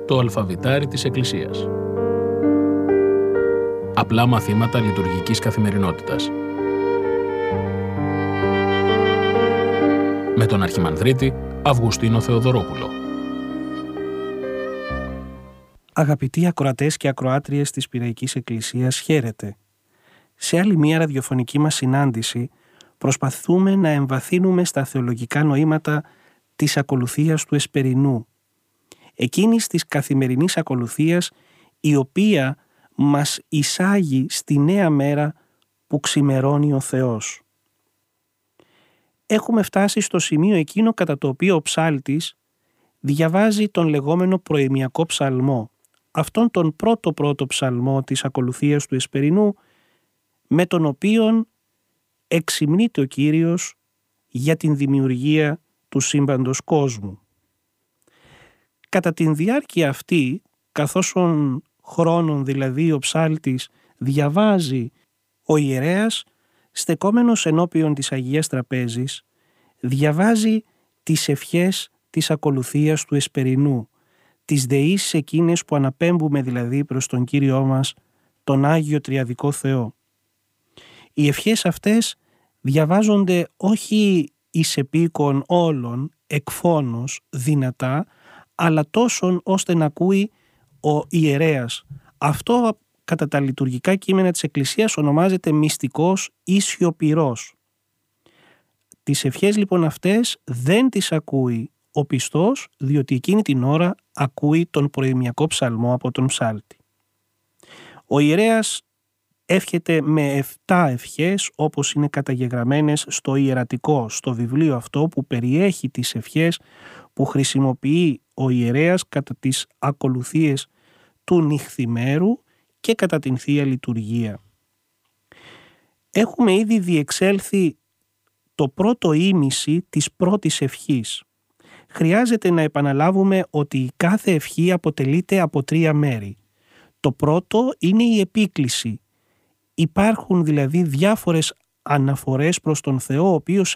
το αλφαβητάρι της Εκκλησίας. Απλά μαθήματα λειτουργικής καθημερινότητας. Με τον Αρχιμανδρίτη Αυγουστίνο Θεοδωρόπουλο. Αγαπητοί ακροατές και ακροάτριες της Πειραϊκής Εκκλησίας, χαίρετε. Σε άλλη μία ραδιοφωνική μας συνάντηση προσπαθούμε να εμβαθύνουμε στα θεολογικά νοήματα της ακολουθίας του Εσπερινού, εκείνης της καθημερινής ακολουθίας η οποία μας εισάγει στη νέα μέρα που ξημερώνει ο Θεός. Έχουμε φτάσει στο σημείο εκείνο κατά το οποίο ο ψάλτης διαβάζει τον λεγόμενο προημιακό ψαλμό, αυτόν τον πρώτο ψαλμό της ακολουθίας του Εσπερινού, με τον οποίον εξυμνείται ο Κύριος για την δημιουργία του σύμπαντος κόσμου. Κατά την διάρκεια αυτή, καθώς χρόνων δηλαδή ο ψάλτης διαβάζει, ο ιερέας, στεκόμενος ενώπιον της Αγίας Τραπέζης, διαβάζει τις ευχές της ακολουθίας του Εσπερινού, τις δεήσεις εκείνες που αναπέμπουμε δηλαδή προς τον Κύριό μας, τον Άγιο Τριαδικό Θεό. Οι ευχές αυτές διαβάζονται όχι εις επίκον όλων, εκφώνως, δυνατά, αλλά τόσον ώστε να ακούει ο ιερέας. Αυτό κατά τα λειτουργικά κείμενα της Εκκλησίας ονομάζεται μυστικός ή σιωπηρός. Τις ευχές λοιπόν αυτές δεν τις ακούει ο πιστός, διότι εκείνη την ώρα ακούει τον προημιακό ψαλμό από τον ψάλτη. Ο ιερέας εύχεται με 7 ευχές, όπως είναι καταγεγραμμένες στο ιερατικό, στο βιβλίο αυτό που περιέχει τις ευχές που χρησιμοποιεί ο ιερέας κατά τις ακολουθίες του νυχθημέρου και κατά την Θεία Λειτουργία. Έχουμε ήδη διεξέλθει το πρώτο ήμιση της πρώτης ευχής. Χρειάζεται να επαναλάβουμε ότι η κάθε ευχή αποτελείται από 3 μέρη. Το πρώτο είναι η επίκληση. Υπάρχουν δηλαδή διάφορες αναφορές προς τον Θεό, ο οποίος